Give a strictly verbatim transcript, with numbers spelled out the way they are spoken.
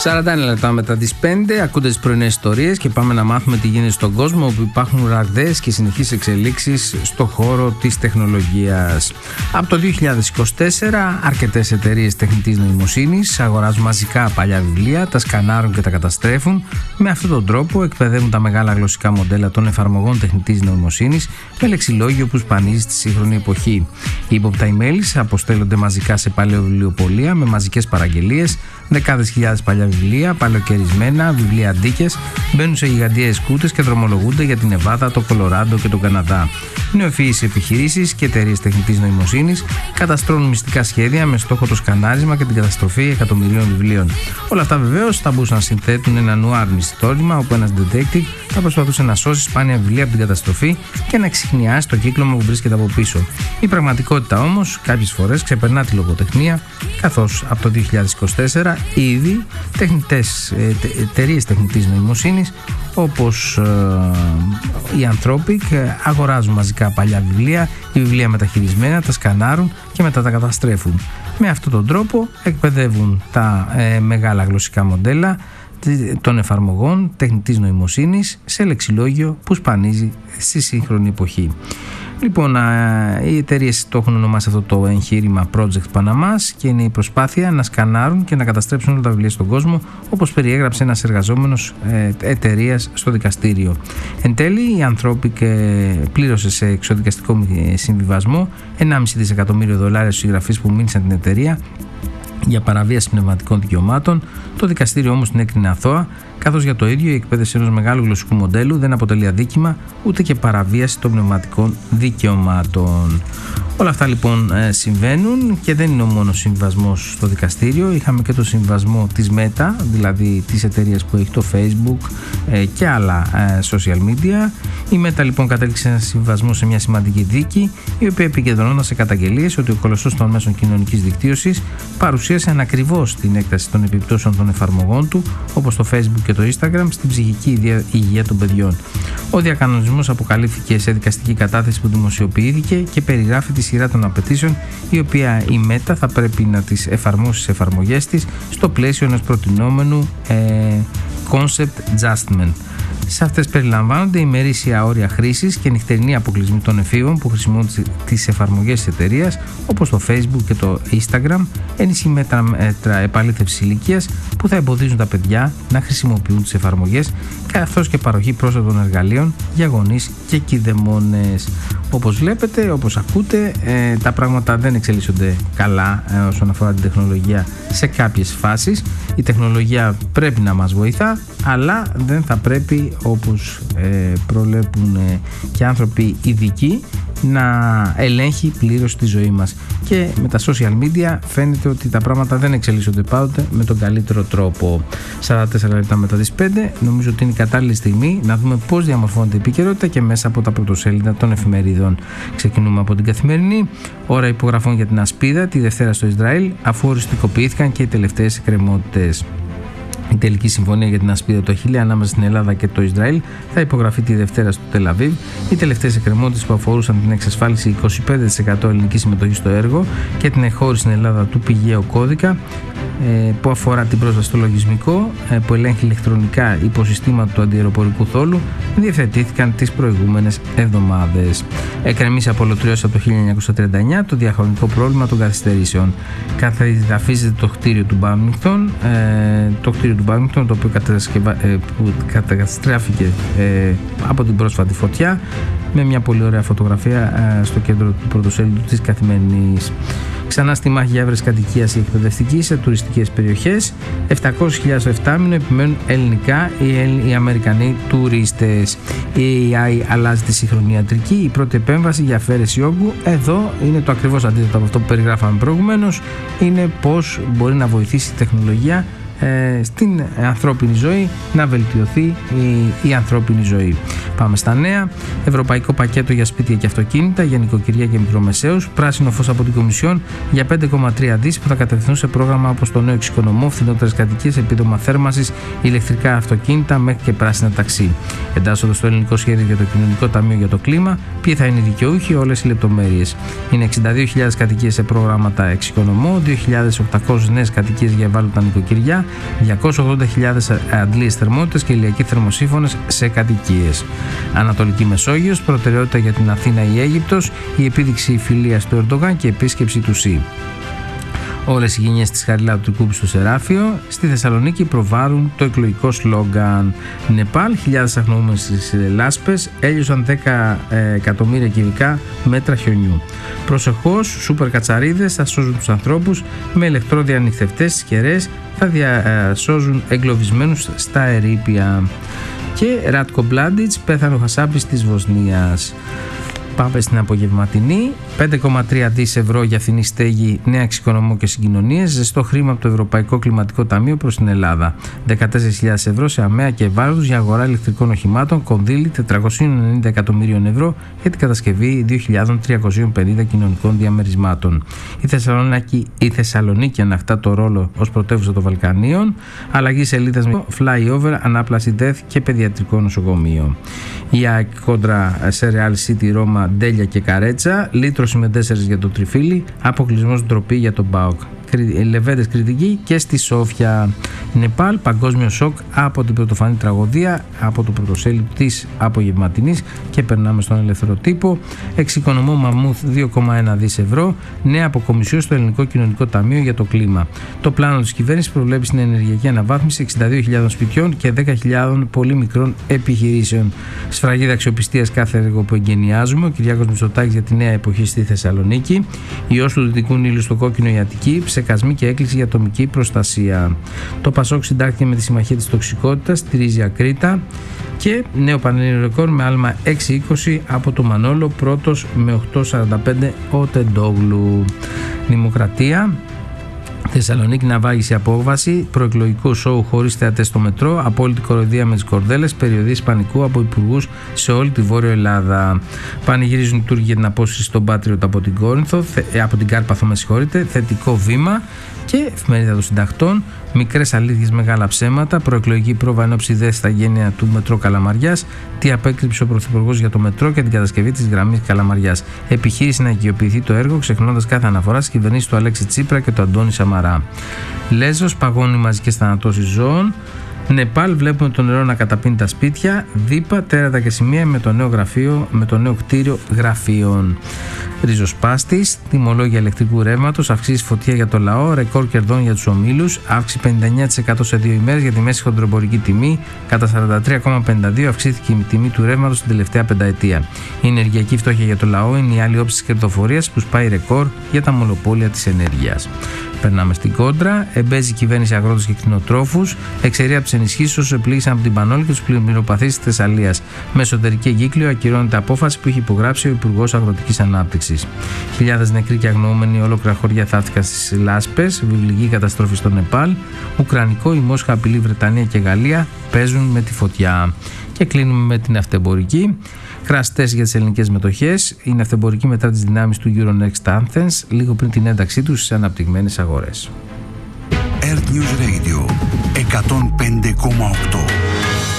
σαράντα ένα λεπτά μετά τις πέντε, ακούτε τις πρωινές ιστορίες και πάμε να μάθουμε τι γίνεται στον κόσμο, όπου υπάρχουν ραγδαίες και συνεχείς εξελίξεις στον χώρο της τεχνολογίας. Από το δύο χιλιάδες είκοσι τέσσερα, αρκετές εταιρείες τεχνητής νοημοσύνης αγοράζουν μαζικά παλιά βιβλία, τα σκανάρουν και τα καταστρέφουν. Με αυτόν τον τρόπο εκπαιδεύουν τα μεγάλα γλωσσικά μοντέλα των εφαρμογών τεχνητής νοημοσύνης με λεξιλόγιο που σπανίζει στη σύγχρονη εποχή. Οι ύποπτα emails αποστέλλονται μαζικά σε παλαιοβιβλιοπωλεία με μαζικές παραγγελίες. Δεκάδες χιλιάδες παλιά βιβλία, παλαιοκαιρισμένα, βιβλία αντίκες, μπαίνουν σε γιγαντιαίες κούτες και δρομολογούνται για την Νεβάδα, το Κολοράντο και τον Καναδά. Νεοφυείς επιχειρήσεις και εταιρείες τεχνητής νοημοσύνης καταστρώνουν μυστικά σχέδια με στόχο το σκανάρισμα και την καταστροφή εκατομμυρίων βιβλίων. Όλα αυτά βεβαίως θα μπορούσαν να συνθέτουν ένα νουάρ μυστικότημα όπου ένας detective θα προσπαθούσε να σώσει σπάνια βιβλία από την καταστροφή και να εξιχνιάσει το κύκλωμα που βρίσκεται από πίσω. Η πραγματικότητα όμως κάποιες φορές ξεπερνά τη λογοτεχνία, καθώς από το δύο χιλιάδες είκοσι τέσσερα ήδη τεχνητές, εταιρείες τεχνητής νοημοσύνης όπως ε, η Anthropic αγοράζουν μαζικά παλιά βιβλία, οι βιβλία μεταχειρισμένα, τα σκανάρουν και μετά τα καταστρέφουν. Με αυτόν τον τρόπο εκπαιδεύουν τα ε, μεγάλα γλωσσικά μοντέλα των εφαρμογών τεχνητής νοημοσύνης σε λεξιλόγιο που σπανίζει στη σύγχρονη εποχή. Λοιπόν, οι εταιρείες το έχουν ονομάσει αυτό το εγχείρημα Project Panama και είναι η προσπάθεια να σκανάρουν και να καταστρέψουν όλα τα βιβλία στον κόσμο, όπως περιέγραψε ένας εργαζόμενος εταιρείας στο δικαστήριο. Εν τέλει, η Anthropic πλήρωσε σε εξοδικαστικό συμβιβασμό ενάμιση δισεκατομμύριο δολάρια στους συγγραφείς που μίλησαν την εταιρεία για παραβίαση πνευματικών δικαιωμάτων. Το δικαστήριο όμως την έκρινε αθώα, καθώς για το ίδιο η εκπαίδευση ενός μεγάλου γλωσσικού μοντέλου δεν αποτελεί αδίκημα ούτε και παραβίαση των πνευματικών δικαιωμάτων. Όλα αυτά λοιπόν συμβαίνουν και δεν είναι ο μόνος συμβιβασμός στο δικαστήριο. Είχαμε και το συμβιβασμό της Meta, δηλαδή της εταιρείας που έχει το Facebook και άλλα social media. Η Meta λοιπόν κατέληξε ένα συμβιβασμό σε μια σημαντική δίκη, η οποία επικεντρωνόταν σε καταγγελίες ότι ο κολοσσός των μέσων κοινωνικής δικτύωσης παρουσίασε ανακριβώς την έκταση των επιπτώσεων των εφαρμογών του, όπως το Facebook και το Instagram, στην ψυχική υγεία των παιδιών. Ο διακανονισμός αποκαλύφθηκε σε δικαστική κατάθεση που δημοσιοποιήθηκε και περιγράφει τη σειρά των απαιτήσεων, η οποία η Meta θα πρέπει να τις εφαρμόσει σε εφαρμογές της στο πλαίσιο ενός προτινόμενου ε, concept adjustment. Σε αυτές περιλαμβάνονται ημερήσια όρια χρήσης και νυχτερινή αποκλεισμή των εφήβων που χρησιμοποιούν τις εφαρμογές της εταιρείας, όπως το Facebook και το Instagram, ενισχύ μέτρα επαλήθευσης ηλικίας που θα εμποδίζουν τα παιδιά να χρησιμοποιούν τις εφαρμογές, καθώς και παροχή πρόσθετων εργαλείων για γονείς και κηδεμόνες. Όπως βλέπετε, όπως ακούτε, ε, τα πράγματα δεν εξελίσσονται καλά ε, όσον αφορά την τεχνολογία σε κάποιες φάσεις. Η τεχνολογία πρέπει να μας βοηθά, αλλά δεν θα πρέπει, όπως ε, προλέπουν ε, και άνθρωποι ειδικοί, να ελέγχει πλήρως τη ζωή μας. Και με τα social media φαίνεται ότι τα πράγματα δεν εξελίσσονται πάντοτε με τον καλύτερο τρόπο. σαράντα τέσσερα λεπτά μετά τις πέντε, νομίζω ότι είναι η κατάλληλη στιγμή να δούμε πώς διαμορφώνεται η επικαιρότητα και μέσα από τα πρωτοσέλιδα των εφημερίδων. Ξεκινούμε από την Καθημερινή. Ώρα υπογραφών για την ασπίδα τη Δευτέρα στο Ισραήλ, αφού οριστικοποιήθηκαν και οι τελευταίες εκκρεμότητες. Η τελική συμφωνία για την ασπίδα του Αχιλλέα ανάμεσα στην Ελλάδα και το Ισραήλ θα υπογραφεί τη Δευτέρα στο Τελ Αβίβ. Οι τελευταίες εκκρεμότητες που αφορούσαν την εξασφάλιση είκοσι πέντε τοις εκατό ελληνικής συμμετοχής στο έργο και την εκχώρηση στην Ελλάδα του πηγαίου κώδικα που αφορά την πρόσβαση στο λογισμικό που ελέγχει ηλεκτρονικά υποσυστήματα του αντιαεροπορικού θόλου διευθετήθηκαν τις προηγούμενες εβδομάδες. Εκκρεμίσει απολωτριώσει από το χίλια εννιακόσια τριάντα εννιά το διαχρονικό πρόβλημα των καθυστερήσεων. Καθεδαφίζεται το κτίριο του Μπάμιγκτον, το κτίριο του Μπάμιγκτον, το οποίο καταστράφηκε από την πρόσφατη φωτιά, με μια πολύ ωραία φωτογραφία στο κέντρο του πρωτοσέλιδου της Καθημερινής. Ξανά στη μάχη για έβρεση κατοικίας η εκπαιδευτική σε τουριστικές περιοχές. επτακόσιες χιλιάδες το εφτάμηνο επιμένουν ελληνικά οι, οι Αμερικανοί τουρίστες. Η έι άι αλλάζει τη σύγχρονη ιατρική. Η πρώτη επέμβαση για αφαίρεση όγκου. Εδώ είναι το ακριβώς αντίθετο από αυτό που περιγράφαμε προηγουμένως. Είναι πώς μπορεί να βοηθήσει η τεχνολογία ε, στην ανθρώπινη ζωή, να βελτιωθεί η, η ανθρώπινη ζωή. Πάμε στα νέα. Ευρωπαϊκό πακέτο για σπίτια και αυτοκίνητα, για νοικοκυριά και μικρομεσαίους. Πράσινο φως από την Κομισιόν για πέντε κόμμα τρία δισεκατομμύρια που θα κατευθυνθούν σε πρόγραμμα όπως το νέο εξοικονομώ, φθηνότερες κατοικίες, επίδομα θέρμανσης, ηλεκτρικά αυτοκίνητα μέχρι και πράσινα ταξί. Εντάσσονται στο ελληνικό σχέδιο για το Κοινωνικό Ταμείο για το Κλίμα. Ποιοι θα είναι οι δικαιούχοι, όλες οι λεπτομέρειες. Είναι εξήντα δύο χιλιάδες κατοικίες σε προγράμματα εξοικονομώ, δύο χιλιάδες οκτακόσιες νέες κατοικίες για ευάλωτα νοικοκυριά, διακόσιες ογδόντα χιλιάδες αντλίες θερμότητας και ηλιακοί θερμοσύφωνες σε κατοικίες. Ανατολική Μεσόγειος, προτεραιότητα για την Αθήνα η Αίγυπτος, η επίδειξη φιλίας του Ερντογάν και επίσκεψη του ΣΥ. Όλες οι γενιές της Χαριλάου Τρικούπη στο Σεράφιο. Στη Θεσσαλονίκη προβάλλουν το εκλογικό σλόγγαν. Νεπάλ, χιλιάδες αγνοούμενες στις λάσπες έλειωσαν δέκα εκατομμύρια κυβικά μέτρα χιονιού. Προσεχώς, σούπερ κατσαρίδες θα σώζουν τους ανθρώπους, με ηλεκτρόδια ανοιχτευτές στις κεραίες θα διασώζουν εγκλωβισμένους στα ερείπια. Και Ράτκο Μπλάντιτς, πέθανε ο Χασάπης της Βοσνίας. Πάμε στην απογευματινή. πέντε κόμμα τρία δισεκατομμύρια ευρώ για φθηνή στέγη, νέα εξοικονομώ και συγκοινωνίες. Ζεστό χρήμα από το Ευρωπαϊκό Κλιματικό Ταμείο προς την Ελλάδα. δεκατέσσερις χιλιάδες ευρώ σε ΑΜΕΑ και ευάλωτους για αγορά ηλεκτρικών οχημάτων. Κονδύλι τετρακόσια ενενήντα εκατομμυρίων ευρώ για την κατασκευή δύο χιλιάδες τριακόσια πενήντα κοινωνικών διαμερισμάτων. Η Θεσσαλονίκη, η Θεσσαλονίκη ανακτά το ρόλο ως πρωτεύουσα των Βαλκανίων. Αλλαγή σελίδας με flyover, ανάπλαση ΔΕΘ και παιδιατρικό νοσοκομείο. Η ΑΕΚ κόντρα σε Real City Ρώμα, Ντέλια και Καρέτσα, λύτρωση με τέσσερις για το Τριφύλι, αποκλεισμός ντροπή για τον ΠΑΟΚ. Λεβέντες κριτική και στη Σόφια. Νεπάλ, παγκόσμιο σοκ από την πρωτοφανή τραγωδία, από το πρωτοσέλιδο της απογευματινής, και περνάμε στον ελεύθερο τύπο. Εξοικονομώ Μαμούθ δύο κόμμα ένα δισεκατομμύρια ευρώ, νέα αποκομισιό στο Ελληνικό Κοινωνικό Ταμείο για το κλίμα. Το πλάνο της κυβέρνησης προβλέπει στην ενεργειακή αναβάθμιση εξήντα δύο χιλιάδες σπιτιών και δέκα χιλιάδες πολύ μικρών επιχειρήσεων. Σφραγίδα αξιοπιστίας κάθε έργο που εγκαινιάζουμε. Ο Κυριάκος Μητσοτάκης για τη νέα εποχή στη Θεσσαλονίκη. Ιός του Δυτικού Νείλου στο κόκκινο η Αττική. Ψεκασμοί και έκκληση για ατομική προστασία. Το Πασόκ συντάχθηκε με τη Συμμαχία της Τοξικότητας, στηρίζει ακρίτα. Και νέο πανελλήνιο ρεκόρ με άλμα έξι είκοσι από το Μανόλο, πρώτος με οκτώ σαράντα πέντε ο Τεντόγλου. Δημοκρατία. Θεσσαλονίκη ναυάγησε απόβαση, προεκλογικό σοου χωρίς θεατές στο μετρό, απόλυτη κοροϊδία με τις κορδέλες, περιοδίες πανικού από υπουργούς σε όλη τη Βόρεια Ελλάδα. Πανηγυρίζουν οι Τούρκοι για την απόσυρση στον Πάτριωτ από την Κόρινθο, θε, από την Κάρπαθο, με συγχωρείτε, θετικό βήμα. Και εφημερίδα των συντακτών, μικρές αλήθειες, μεγάλα ψέματα, προεκλογική πρόβα ενόψει ΔΕΘ στα γένεια του μετρό Καλαμαριάς, τι απέκρυψε ο Πρωθυπουργός για το μετρό και την κατασκευή της γραμμής Καλαμαριάς. Επιχείρηση να οικειοποιηθεί το έργο, ξεχνώντας κάθε αναφορά στις κυβερνήσεις του Αλέξη Τσίπρα και του Αντώνη Σαμαρά. Λέσβος, παγώνει μαζικές θανατώσεις ζώων. Νεπάλ, βλέπουμε το νερό να καταπίνει τα σπίτια. Δίπα, τέρατα και σημεία με το νέο γραφείο, με το νέο κτίριο γραφείων. Ριζοσπάστης, τιμολόγια ηλεκτρικού ρεύματος, αυξήσει φωτιά για το λαό, ρεκόρ κερδών για τους ομίλους, αύξηση πενήντα εννέα τοις εκατό σε δύο ημέρες για τη μέση χοντροεμπορική τιμή, κατά σαράντα τρία κόμμα πενήντα δύο αυξήθηκε η τιμή του ρεύματος την τελευταία πενταετία. Η ενεργειακή φτώχεια για το λαό είναι η άλλη όψη της κερδοφορίας που σπάει ρεκόρ για τα μονοπόλια της ενέργειας. Περνάμε στην κόντρα. Εμπέζει η κυβέρνηση αγρότες και κτηνοτρόφους. Εξαιρεί από τις ενισχύσεις όσους επλήγησαν από την Πανόλη και τους πλημμυροπαθείς της Θεσσαλίας. Με εσωτερική εγκύκλιο ακυρώνεται απόφαση που είχε υπογράψει ο Υπουργός Αγροτικής Ανάπτυξης. Χιλιάδες νεκροί και αγνοούμενοι, ολόκληρα χωριά θαύτηκαν στις λάσπες. Βιβλική καταστροφή στο Νεπάλ. Ουκρανικό, η Μόσχα απειλεί Βρετανία και Γαλλία. Παίζουν με τη φωτιά. Και κλείνουμε με την ναυτεμπορική. Κραστές για τις ελληνικές μετοχές. Η ναυτεμπορική μετά τις δυνάμεις του Euronext Athens, λίγο πριν την ένταξή τους στις αναπτυγμένες αγορές. Earth News Radio εκατόν πέντε κόμμα οκτώ.